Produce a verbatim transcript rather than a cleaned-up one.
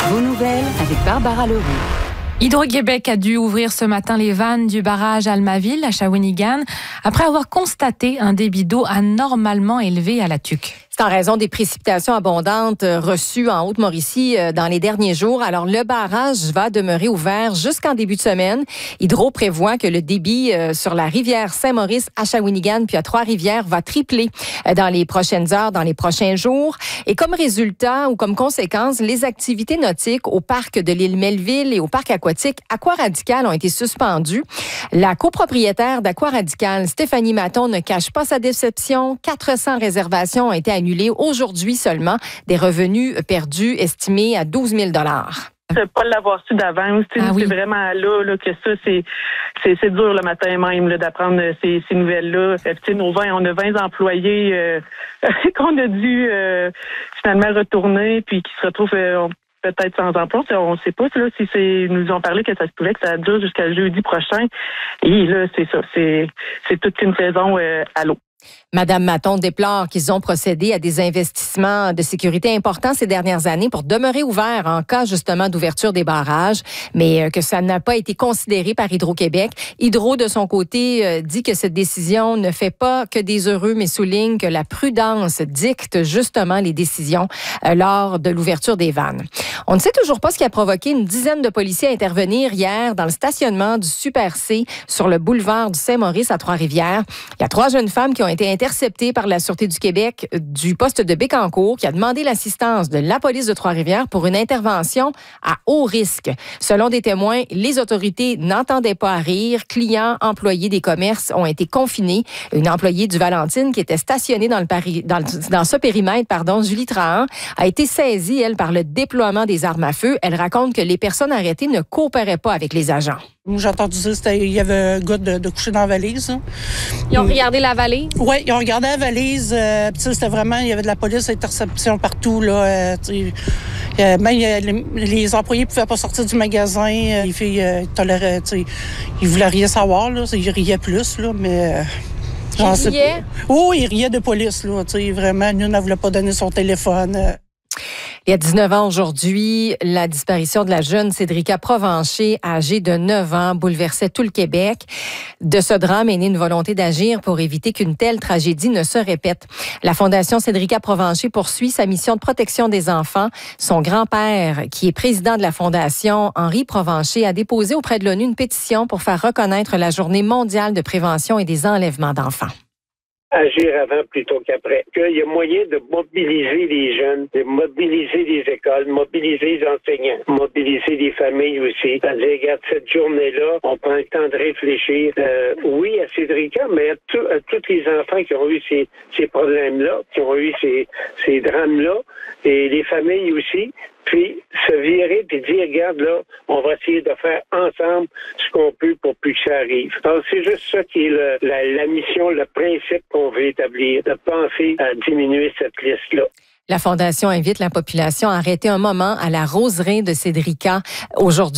Vos nouvelles avec Barbara Leroux. Hydro-Québec a dû ouvrir ce matin les vannes du barrage Almaville à Shawinigan après avoir constaté un débit d'eau anormalement élevé à la Tuque. C'est en raison des précipitations abondantes reçues en Haute-Mauricie dans les derniers jours. Alors, le barrage va demeurer ouvert jusqu'en début de semaine. Hydro prévoit que le débit sur la rivière Saint-Maurice à Shawinigan puis à Trois-Rivières va tripler dans les prochaines heures, dans les prochains jours. Et comme résultat ou comme conséquence, les activités nautiques au parc de l'île Melville et au parc aquatique Aquaradical ont été suspendues. La copropriétaire d'Aquaradical, Stéphanie Maton, ne cache pas sa déception. quatre cents réservations ont été annulées aujourd'hui seulement, des revenus perdus estimés à douze mille dollars. De pas l'avoir su d'avance, ah, oui. C'est vraiment là, là que ça, c'est, c'est, c'est dur le matin même là, d'apprendre ces, ces nouvelles-là. Puis, nos vingt, on a vingt employés euh, qu'on a dû euh, finalement retourner, puis qui se retrouvent euh, peut-être sans emploi. On ne sait pas là, si c'est. Ils nous ont parlé que ça se pouvait que ça dure jusqu'à jeudi prochain. Et là, c'est ça, c'est, c'est toute une saison euh, à l'eau. Madame Maton déplore qu'ils ont procédé à des investissements de sécurité importants ces dernières années pour demeurer ouverts en cas justement d'ouverture des barrages, mais que ça n'a pas été considéré par Hydro-Québec. Hydro, de son côté, dit que cette décision ne fait pas que des heureux, mais souligne que la prudence dicte justement les décisions lors de l'ouverture des vannes. On ne sait toujours pas ce qui a provoqué une dizaine de policiers à intervenir hier dans le stationnement du Super C sur le boulevard du Saint-Maurice à Trois-Rivières. Il y a trois jeunes femmes qui ont été interceptées par la Sûreté du Québec du poste de Bécancour qui a demandé l'assistance de la police de Trois-Rivières pour une intervention à haut risque. Selon des témoins, les autorités n'entendaient pas à rire. Clients, employés des commerces ont été confinés. Une employée du Valentine qui était stationnée dans, le pari, dans, le, dans ce périmètre, pardon, Julie Trahan, a été saisie, elle, par le déploiement des armes à feu. Elle raconte que les personnes arrêtées ne coopéraient pas avec les agents. J'ai entendu dire qu'il y avait un gars de, de coucher dans la valise. Là. Ils ont regardé la valise? Oui, ils ont regardé la valise. Euh, c'était vraiment, il y avait de la police, interception partout. Là, euh, euh, même les, les employés ne pouvaient pas sortir du magasin. Euh, les filles euh, toléraient, ils voulaient rien savoir. Là, ils riaient plus, là, mais... Euh, ils riaient? Oh, ils riaient de police. Là, vraiment, nous, ne voulait pas donner son téléphone. Euh. Il y a dix-neuf ans aujourd'hui, la disparition de la jeune Cédrica Provencher, âgée de neuf ans, bouleversait tout le Québec. De ce drame est née une volonté d'agir pour éviter qu'une telle tragédie ne se répète. La Fondation Cédrica Provencher poursuit sa mission de protection des enfants. Son grand-père, qui est président de la Fondation, Henri Provencher, a déposé auprès de l'ONU une pétition pour faire reconnaître la Journée mondiale de prévention et des enlèvements d'enfants. Agir avant plutôt qu'après. Qu'il y a moyen de mobiliser les jeunes, de mobiliser les écoles, mobiliser les enseignants, mobiliser les familles aussi. C'est-à-dire, regarde, cette journée-là, on prend le temps de réfléchir, euh, oui, à Cédrica, mais à, tout, à tous les enfants qui ont eu ces, ces problèmes-là, qui ont eu ces, ces drames-là, et les familles aussi. Puis se virer puis dire, regarde là, on va essayer de faire ensemble ce qu'on peut pour plus que ça arrive. Donc c'est juste ça qui est le, la, la mission, le principe qu'on veut établir, de penser à diminuer cette liste-là. La Fondation invite la population à arrêter un moment à la roseraie de Cédrica aujourd'hui.